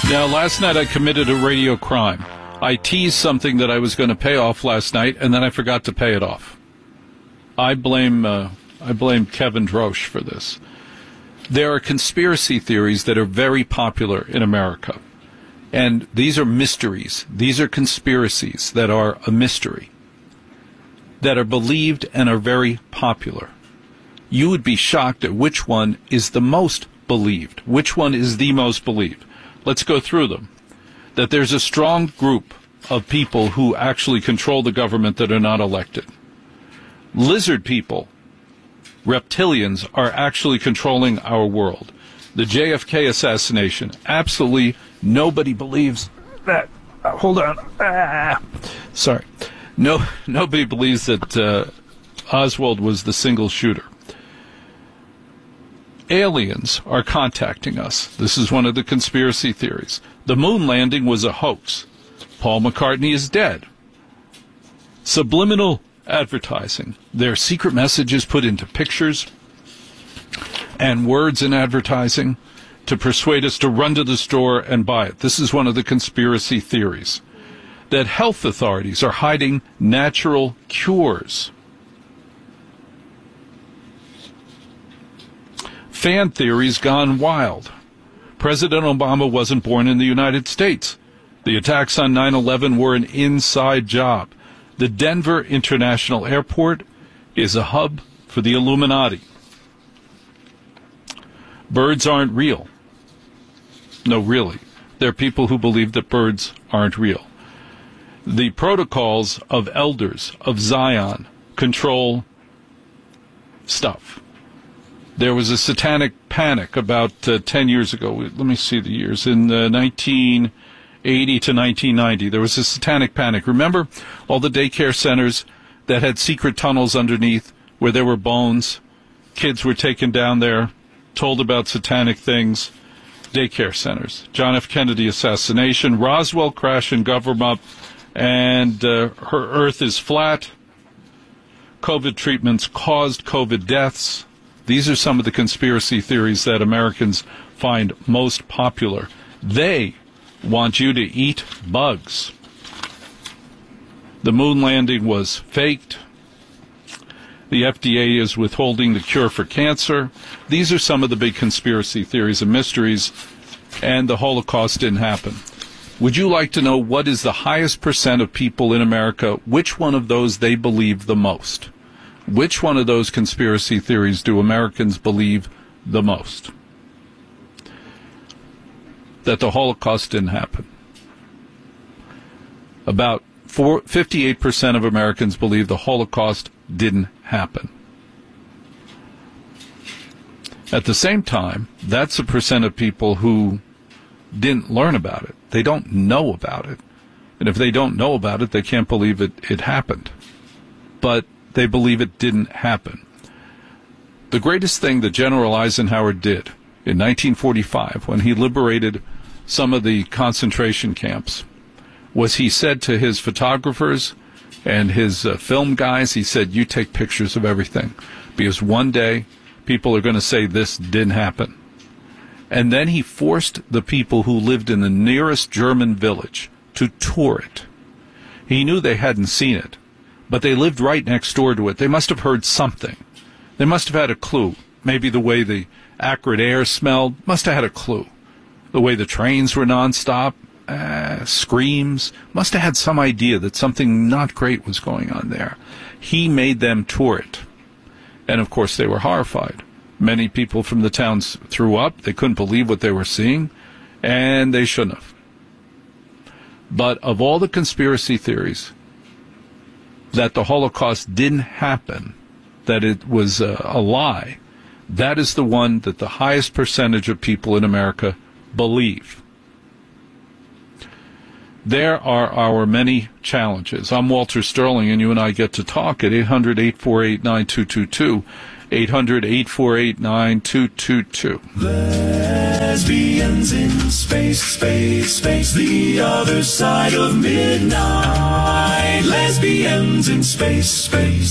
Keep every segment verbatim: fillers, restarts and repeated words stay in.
Now, last night I committed a radio crime. I teased something that I was going to pay off last night, and then I forgot to pay it off. I blame uh, I blame Kevin Drosch for this. There are conspiracy theories that are very popular in America, and these are mysteries. These are conspiracies that are a mystery, that are believed and are very popular. You would be shocked at which one is the most believed, which one is the most believed. Let's go through them. That there's a strong group of people who actually control the government that are not elected. Lizard people, reptilians, are actually controlling our world. The J F K assassination, absolutely nobody believes that. Uh, hold on. Ah, sorry. No, nobody believes that uh, Oswald was the single shooter. Aliens are contacting us. This is one of the conspiracy theories. The moon landing was a hoax. Paul McCartney is dead. Subliminal advertising. There are secret messages put into pictures and words in advertising to persuade us to run to the store and buy it. This is one of the conspiracy theories. That health authorities are hiding natural cures. Fan theories gone wild. President Obama wasn't born in the United States. The attacks on nine eleven were an inside job. The Denver International Airport is a hub for the Illuminati. Birds aren't real. No, really. There are people who believe that birds aren't real. The protocols of elders of Zion control stuff. There was a satanic panic about uh, ten years ago. Let me see the years. In uh, nineteen eighty to nineteen ninety, there was a satanic panic. Remember all the daycare centers that had secret tunnels underneath where there were bones? Kids were taken down there, told about satanic things. Daycare centers. John F. Kennedy assassination. Roswell crash and cover up. And uh, her Earth is flat. COVID treatments caused COVID deaths. These are some of the conspiracy theories that Americans find most popular. They want you to eat bugs. The moon landing was faked. The F D A is withholding the cure for cancer. These are some of the big conspiracy theories and mysteries, and the Holocaust didn't happen. Would you like to know what is the highest percent of people in America, which one of those they believe the most? Which one of those conspiracy theories do Americans believe the most? That the Holocaust didn't happen. About four, fifty-eight percent of Americans believe the Holocaust didn't happen. At the same time, that's a percent of people who didn't learn about it. They don't know about it. And if they don't know about it, they can't believe it, it happened. But they believe it didn't happen. The greatest thing that General Eisenhower did in nineteen forty-five, when he liberated some of the concentration camps, was he said to his photographers and his uh, film guys, he said, you take pictures of everything, because one day people are going to say this didn't happen. And then he forced the people who lived in the nearest German village to tour it. He knew they hadn't seen it, but they lived right next door to it. They must have heard something. They must have had a clue. Maybe the way the acrid air smelled, must have had a clue. The way the trains were nonstop, uh, screams, must have had some idea that something not great was going on there. He made them tour it. And, of course, they were horrified. Many people from the towns threw up. They couldn't believe what they were seeing, and they shouldn't have. But of all the conspiracy theories, that the Holocaust didn't happen, that it was a, a lie, that is the one that the highest percentage of people in America believe. There are our many challenges. I'm Walter Sterling, and you and I get to talk at eight hundred, eight four eight, nine two two two, eight hundred, eight four eight, nine two two two. Lesbians in space, space, space, the other side of midnight. Lesbians in space, space,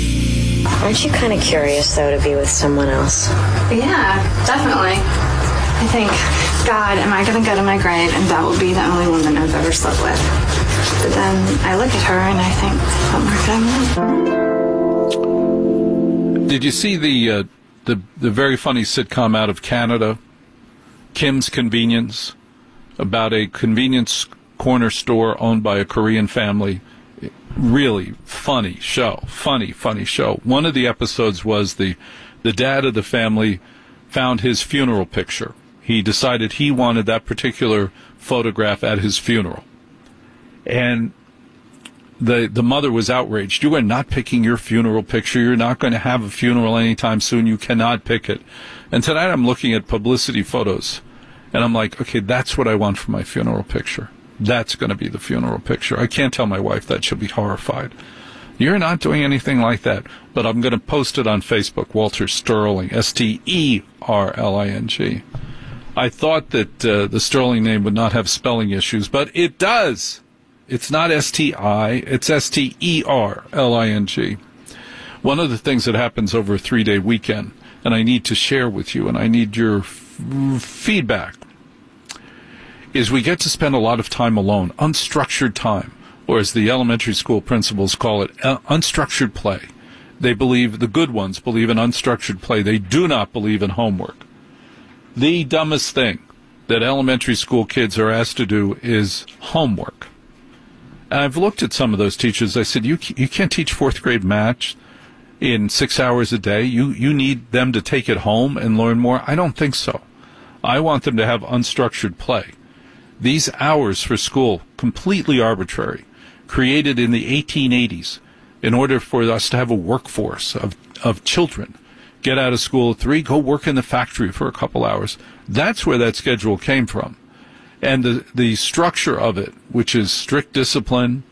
space. Aren't you kind of curious, though, to be with someone else? Yeah, definitely. I think, God, am I going to go to my grave and that will be the only woman I've ever slept with? But then I look at her and I think, what more could I want? Did you see the, uh, the, the very funny sitcom out of Canada, Kim's Convenience, about a convenience corner store owned by a Korean family? Really funny show, funny, funny show. One of the episodes was the, the dad of the family found his funeral picture. He decided he wanted that particular photograph at his funeral. And the the mother was outraged. You are not picking your funeral picture. You're not going to have a funeral anytime soon. You cannot pick it. And tonight I'm looking at publicity photos, and I'm like, okay, that's what I want for my funeral picture. That's going to be the funeral picture. I can't tell my wife that. She'll be horrified. You're not doing anything like that. But I'm going to post it on Facebook, Walter Sterling, S T E R L I N G. I thought that uh, the Sterling name would not have spelling issues, but it does. It's not S T I, it's S T E R L I N G. One of the things that happens over a three-day weekend, and I need to share with you, and I need your f- feedback, is we get to spend a lot of time alone, unstructured time, or as the elementary school principals call it, uh, unstructured play. They believe, the good ones believe in unstructured play. They do not believe in homework. The dumbest thing that elementary school kids are asked to do is homework. And I've looked at some of those teachers. I said, you you can't teach fourth grade math in six hours a day. You, you need them to take it home and learn more. I don't think so. I want them to have unstructured play. These hours for school, completely arbitrary, created in the eighteen eighties in order for us to have a workforce of, of children. Get out of school at three, go work in the factory for a couple hours. That's where that schedule came from. And the, the structure of it, which is strict discipline,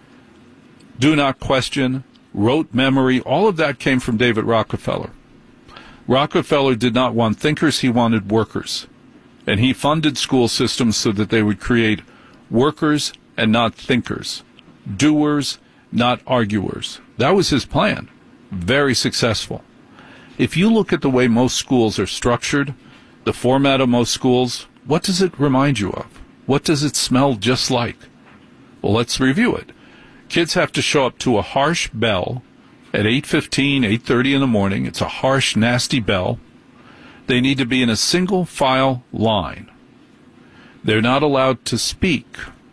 do not question, rote memory, all of that came from David Rockefeller. Rockefeller did not want thinkers, he wanted workers. And he funded school systems so that they would create workers and not thinkers, doers, not arguers. That was his plan. Very successful. If you look at the way most schools are structured, the format of most schools, what does it remind you of? What does it smell just like? Well, let's review it. Kids have to show up to a harsh bell at eight fifteen, eight thirty in the morning. It's a harsh, nasty bell. They need to be in a single file line. They're not allowed to speak.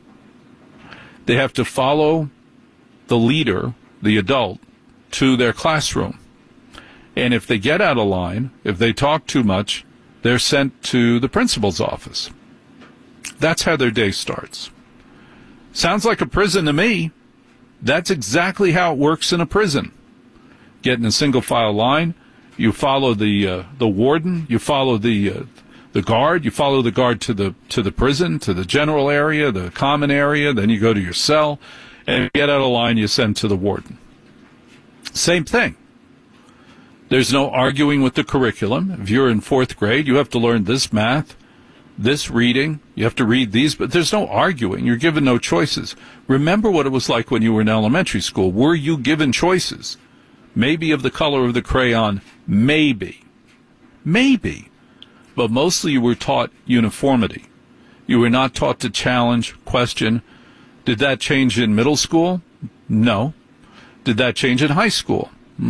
They have to follow the leader, the adult, to their classroom. And if they get out of line, if they talk too much, they're sent to the principal's office. That's how their day starts. Sounds like a prison to me. That's exactly how it works in a prison. Get in a single file line. You follow the uh, the warden. You follow the uh, the guard. You follow the guard to the to the prison, to the general area, the common area. Then you go to your cell, and you get out of line. You send to the warden. Same thing. There's no arguing with the curriculum. If you're in fourth grade, you have to learn this math, this reading. You have to read these, but there's no arguing. You're given no choices. Remember what it was like when you were in elementary school. Were you given choices? Maybe of the color of the crayon. Maybe. Maybe. But mostly you were taught uniformity. You were not taught to challenge, question. Did that change in middle school? No. Did that change in high school?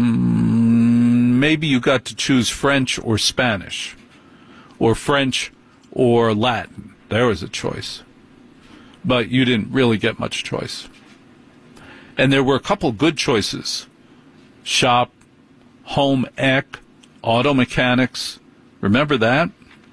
Mm, maybe you got to choose French or Spanish, or French or Latin. There was a choice. But you didn't really get much choice. And there were a couple good choices. Shop, home ec, auto mechanics. Remember that?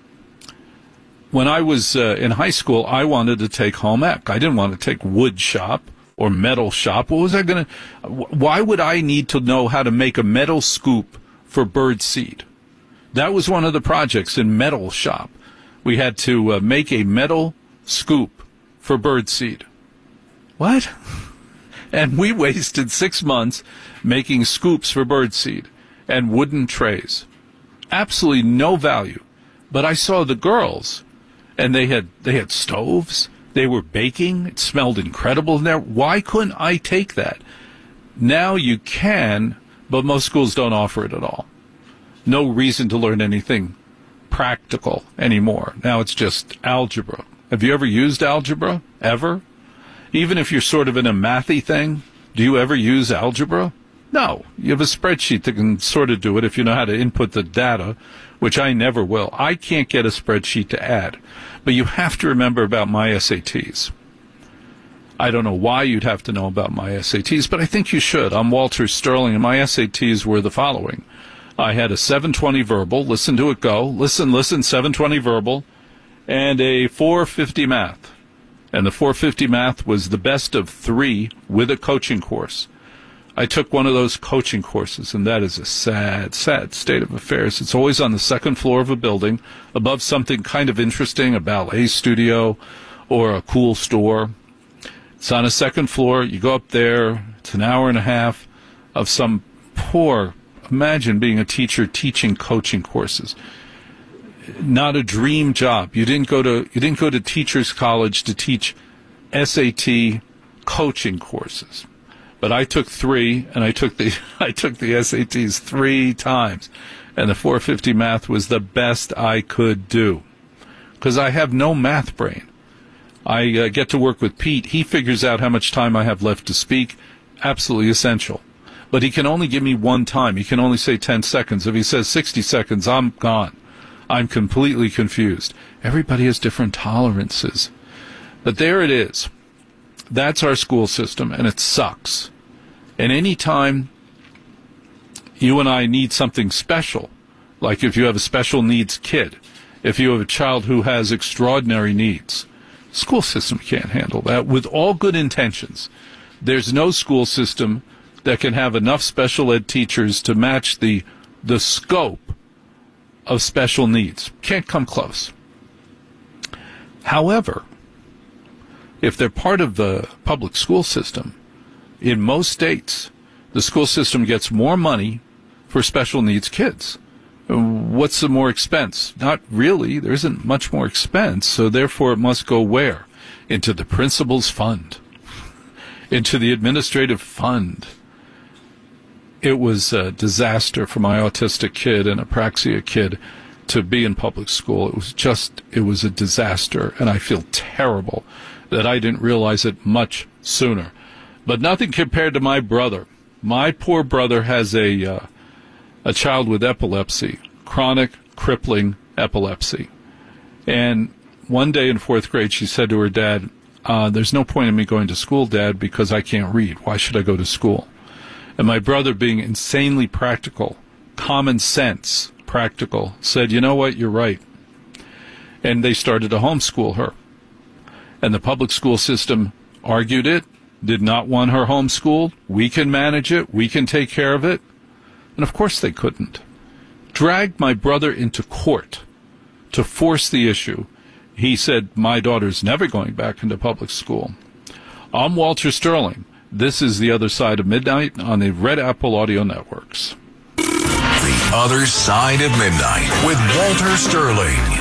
When I was uh, in high school, I wanted to take home ec. I didn't want to take wood shop or metal shop. What was I going to... Why would I need to know how to make a metal scoop for bird seed? That was one of the projects in metal shop. We had to uh, make a metal scoop for bird seed. What? And we wasted six months making scoops for bird seed and wooden trays. Absolutely no value. But I saw the girls, and they had they had stoves. They were baking. It smelled incredible in there. Why couldn't I take that? Now you can, but most schools don't offer it at all. No reason to learn anything practical anymore. Now it's just algebra. Have you ever used algebra? Ever? Even if you're sort of in a mathy thing, do you ever use algebra? No. You have a spreadsheet that can sort of do it if you know how to input the data, which I never will. I can't get a spreadsheet to add. But you have to remember about my S A Ts. I don't know why you'd have to know about my S A Ts, but I think you should. I'm Walter Sterling, and my S A Ts were the following. I had a seven twenty verbal, listen to it go, listen, listen, seven twenty verbal, and a four fifty math. And the four fifty math was the best of three with a coaching course. I took one of those coaching courses, and that is a sad, sad state of affairs. It's always on the second floor of a building, above something kind of interesting, a ballet studio or a cool store. It's on a second floor. You go up there. It's an hour and a half of some poor, imagine being a teacher teaching coaching courses. Not a dream job. You didn't go to you didn't go to teachers college to teach S A T coaching courses. But I took three, and I took the I took the S A Ts three times, and the four fifty math was the best I could do, because I have no math brain. I uh, get to work with Pete. He figures out how much time I have left to speak. Absolutely essential. But he can only give me one time. He can only say ten seconds. If he says sixty seconds, I'm gone. I'm completely confused. Everybody has different tolerances. But there it is. That's our school system, and it sucks. And any time you and I need something special, like if you have a special needs kid, if you have a child who has extraordinary needs, school system can't handle that with all good intentions. There's no school system that can have enough special ed teachers to match the the scope of special needs. Can't come close. However, if they're part of the public school system, in most states, the school system gets more money for special needs kids. What's the more expense? Not really. There isn't much more expense, so therefore it must go where? Into the principal's fund, into the administrative fund. It was a disaster for my autistic kid and apraxia kid to be in public school. It was just, it was a disaster, and I feel terrible that I didn't realize it much sooner. But nothing compared to my brother. My poor brother has a uh, a child with epilepsy, chronic, crippling epilepsy. And one day in fourth grade, she said to her dad, uh, there's no point in me going to school, Dad, because I can't read. Why should I go to school? And my brother, being insanely practical, common sense practical, said, you know what, you're right. And they started to homeschool her. And the public school system argued it, did not want her homeschooled. We can manage it. We can take care of it. And of course they couldn't. Dragged my brother into court to force the issue. He said, my daughter's never going back into public school. I'm Walter Sterling. This is The Other Side of Midnight on the Red Apple Audio Networks. The Other Side of Midnight with Walter Sterling.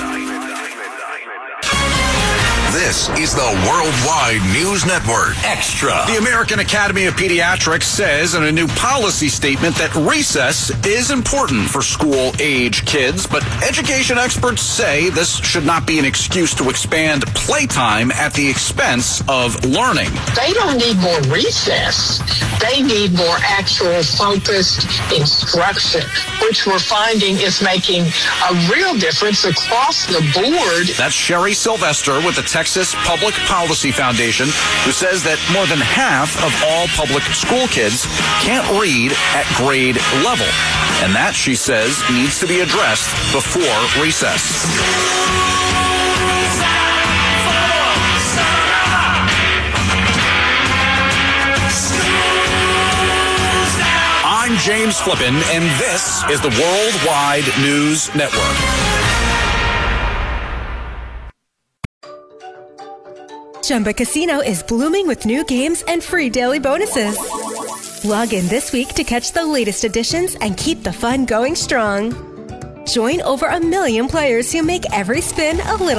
This is the Worldwide News Network Extra. The American Academy of Pediatrics says in a new policy statement that recess is important for school-age kids, but education experts say this should not be an excuse to expand playtime at the expense of learning. They don't need more recess. They need more actual focused instruction, which we're finding is making a real difference across the board. That's Sherry Sylvester with the Texas Public Policy Foundation, who says that more than half of all public school kids can't read at grade level. And that, she says, needs to be addressed before recess. I'm James Flippin, and this is the Worldwide News Network. Chumba Casino is blooming with new games and free daily bonuses. Log in this week to catch the latest additions and keep the fun going strong. Join over a million players who make every spin a little